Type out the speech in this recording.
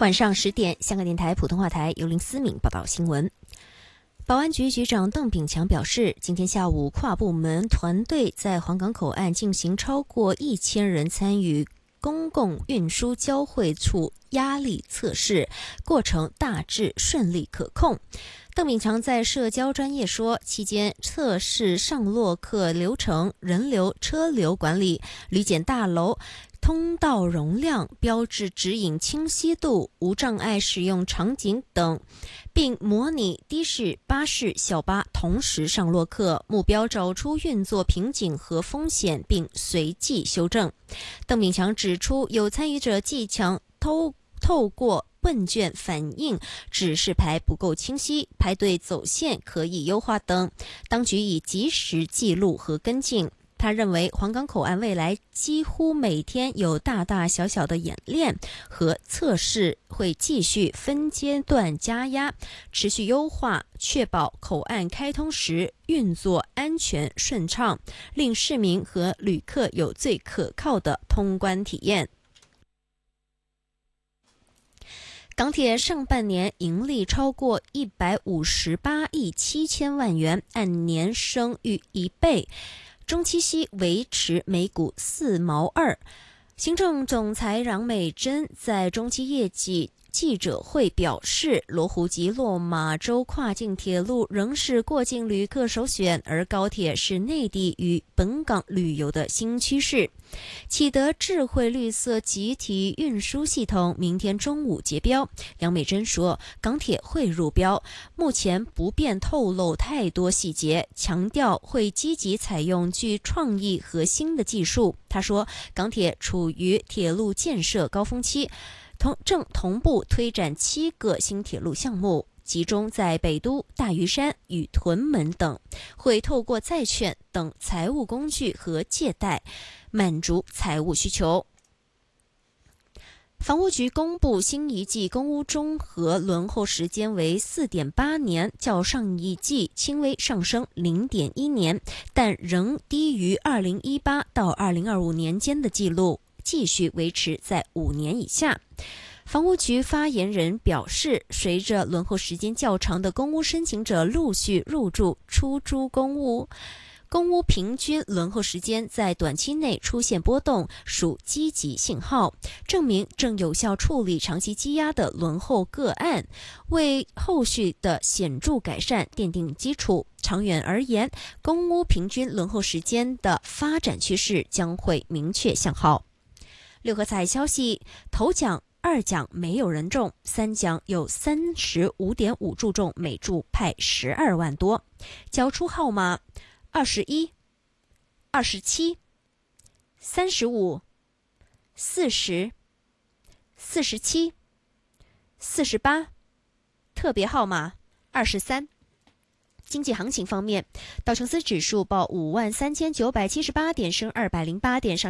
晚上10点，香港电台普通话台由林思敏报道新闻。保安局局长邓炳强表示，今天下午跨部门团队在黄岗口岸进行超过1000人参与公共运输交汇处压力测试，过程大致顺利可控。邓炳强在社交专页说，期间测试上落客流程、人流、车流管理、旅检大楼通道容量、标志指引清晰度、无障碍使用场景等，并模拟的士、巴士、小巴同时上落客，目标找出运作瓶颈和风险，并随即修正。邓炳强指出，有参与者技巧透过问卷反映指示牌不够清晰，排队走线可以优化等，当局已及时记录和跟进。他认为黄岗口岸未来几乎每天有大大小小的演练和测试，会继续分阶段加压，持续优化，确保口岸开通时运作安全顺畅，令市民和旅客有最可靠的通关体验。港铁上半年盈利超过158亿7千万元，按年升逾1倍，中期息维持每股4毛2。行政总裁杨美珍在中期业绩记者会表示，罗湖及落马洲跨境铁路仍是过境旅客首选，而高铁是内地与本港旅游的新趋势。启德智慧绿色集体运输系统明天中午结标，杨美珍说，港铁会入标，目前不便透露太多细节，强调会积极采用具创意和新的技术。他说，港铁处于铁路建设高峰期，正同步推展7个新铁路项目，集中在北都、大屿山与屯门等，会透过债券等财务工具和借贷满足财务需求。房屋局公布新一季公屋综合轮候时间为 4.8 年，较上一季轻微上升 0.1 年，但仍低于2018到2025年间的记录，继续维持在5年以下。房屋局发言人表示，随着轮候时间较长的公屋申请者陆续入住出租公屋平均轮候时间在短期内出现波动，属积极信号，证明正有效处理长期积压的轮候个案，为后续的显著改善奠定基础。长远而言，公屋平均轮候时间的发展趋势将会明确向好。六合彩消息，头奖2奖没有人中，3奖有 35.5 注中，每注派12万多。交出号码21、27、35、40、47、48，特别号码23。经济行情方面，道琼斯指数报53978点，升208点，上